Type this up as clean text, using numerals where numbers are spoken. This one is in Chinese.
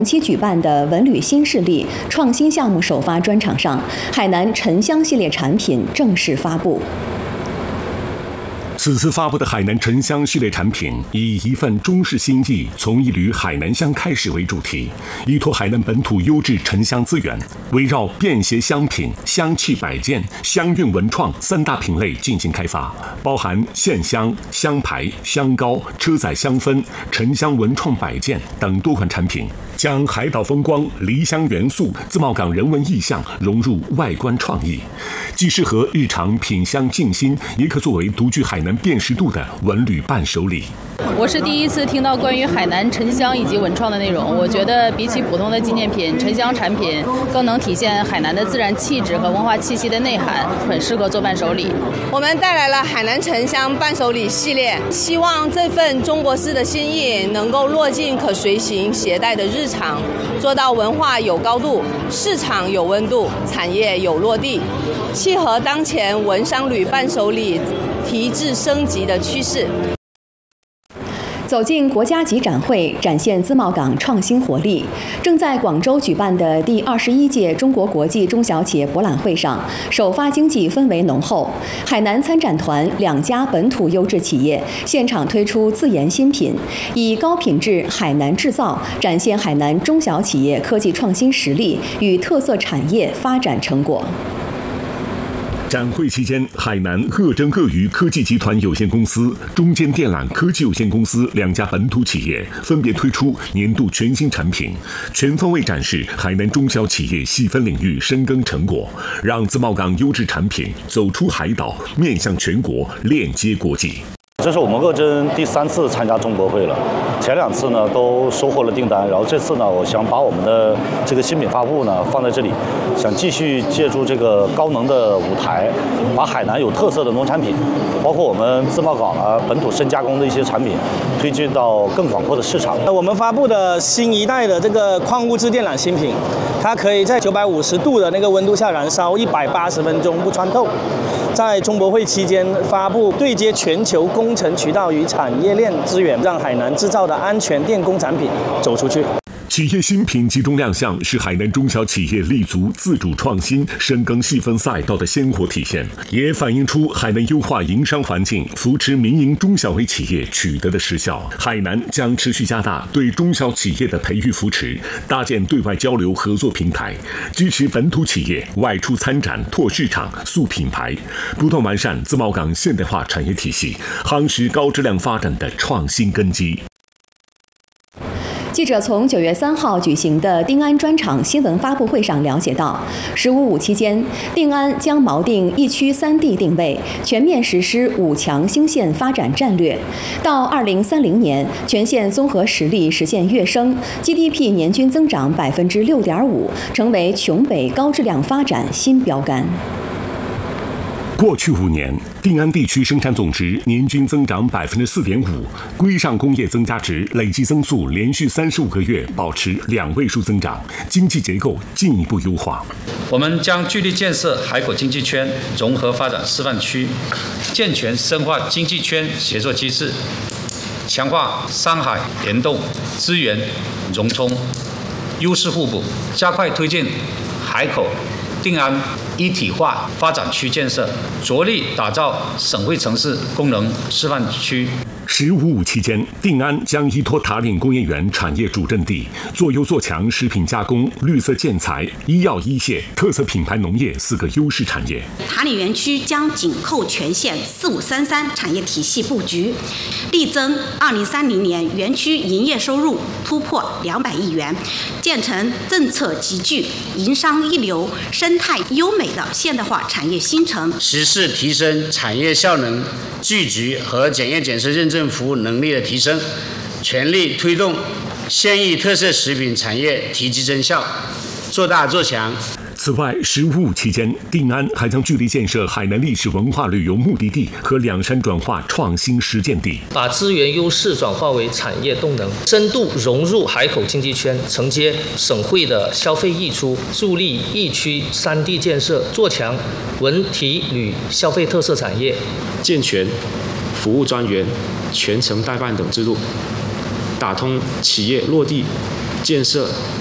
期举办的文旅新势力创新项目首发专场上，海南沉香系列产品正式发布。 此次发布的海南沉香系列产品，以一份中式心意，从一缕海南香开始为主题，依托海南本土优质沉香资源，围绕便携香品、香气摆件、香韵文创3大品类进行开发，包含线香、香牌、香膏、车载香氛、沉香文创摆件等多款产品，将海岛风光、离乡元素、自贸港人文意象融入外观创意，既适合日常品香静心，也可作为独具海南辨识度的文旅伴手礼。 我是第一次听到关于海南沉香以及文创的内容，我觉得比起普通的纪念品，沉香产品更能体现海南的自然气质和文化气息的内涵，很适合做伴手礼。 我们带来了海南沉香伴手礼系列，希望这份中国式的心意能够落进可随行携带的日常，做到文化有高度，市场有温度，产业有落地，契合当前文商旅伴手礼提质升级的趋势。 走进国家级展会，展现自贸港创新活力。正在广州举办的第21届中国国际中小企业博览会上，首发经济氛围浓厚。海南参展团2家本土优质企业现场推出自研新品，以高品质海南制造展现海南中小企业科技创新实力与特色产业发展成果。 展会期间，海南鄂臻鄂鱼科技集团有限公司、中坚电缆科技有限公司2家本土企业分别推出年度全新产品，全方位展示海南中小企业细分领域深耕成果，让自贸港优质产品走出海岛，面向全国，链接国际。 这是我们鄂臻第3次参加中博会了，前2次呢都收获了订单，然后这次呢，我想把我们的这个新品发布呢放在这里，想继续借助这个高能的舞台，把海南有特色的农产品，包括我们自贸港本土深加工的一些产品，推进到更广阔的市场。 我们发布的新一代的这个矿物质电缆新品，它可以在950度的那个温度下燃烧180分钟不穿透。在中博会期间发布对接全球工程渠道与产业链资源，让海南制造的安全电工产品走出去。 企业新品集中亮相，是海南中小企业立足自主创新、深耕细分赛道的鲜活体现，也反映出海南优化营商环境、扶持民营中小微企业取得的实效。海南将持续加大对中小企业的培育扶持，搭建对外交流合作平台，支持本土企业外出参展、拓市场、塑品牌，不断完善自贸港现代化产业体系，夯实高质量发展的创新根基。 记者从9月3号举行的定安专场新闻发布会上了解到，15.5期间，定安将锚定1区3地定位，全面实施5强兴县发展战略。到2030年，全县综合实力实现跃升 ，GDP 年均增长6.5%，成为琼北高质量发展新标杆。 过去5年，定安地区生产总值年均增长4.5%，规上工业增加值累计增速连续35个月保持2位数增长，经济结构进一步优化。 我们将聚力建设海口经济圈融合发展示范区，健全深化经济圈协作机制，强化山海联动、资源融通、优势互补，加快推进海口、定安一体化发展区建设，着力打造省会城市功能示范区。 15.5期间，定安将依托塔岭工业园产业主阵地，做优做强食品加工、绿色建材、医药医械、特色品牌农业4个优势产业。 塔岭园区将紧扣全县4533产业体系布局，力争2030年园区营业收入突破200亿元，建成政策集聚、营商一流、生态优美的现代化产业新城， 实施提升产业效能、聚集和检验检测认证服务能力的提升，全力推动县域特色食品产业提质增效，做大做强。 此外，15.5期间，定安还将聚力建设海南历史文化旅游目的地和2山转化创新实践地， 把资源优势转化为产业动能，深度融入海口经济圈，承接省会的消费溢出，助力1区3地建设，做强文体旅消费特色产业， 健全服务专员、全程代办等制度，打通企业落地建设